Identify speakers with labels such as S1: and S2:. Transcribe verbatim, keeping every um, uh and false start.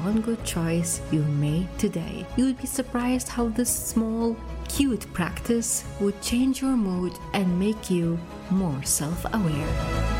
S1: one good choice you made today. You would be surprised how this small, cute practice would change your mood and make you more self-aware.